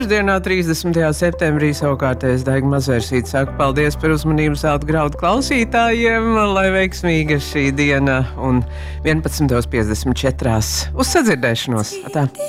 Dienā 30. septembrī savukārt es Daiga Mazvērsīte saku paldies par uzmanību zelta graudu klausītājiem, lai veiksmīga šī diena un 11.54. Uz sadzirdēšanos! Atā.